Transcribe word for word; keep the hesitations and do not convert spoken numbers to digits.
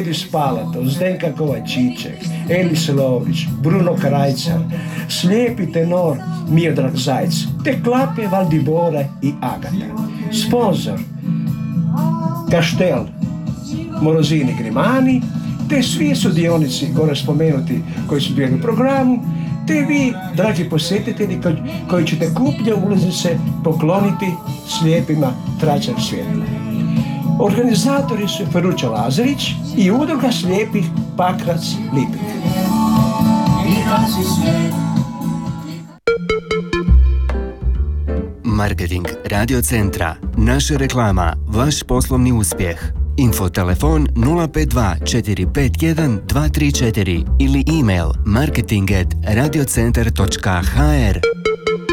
Iris Palatov, Zdenka Kovačiček, Elis Lovrić, Bruno Krajcar, slijepi tenor Miodrag Zajc, te klape Valdibora i Agata. Sponzor Kaštel Morozini Grimani, te svi sudionici gore spomenuti koji su bili u programu, te vi, dragi posjetitelji, koji ćete kupnje ulaznice pokloniti slijepima Tračar svjetla. Organizatori su Feruća Lazarić i udruga slijepih Pakrac Lipik. Marketing Radio Centra. Naša reklama, vaš poslovni uspjeh. Infotelefon nula pet dva četiri pet jedan dva tri četiri ili email marketing at radiocentar točka h r.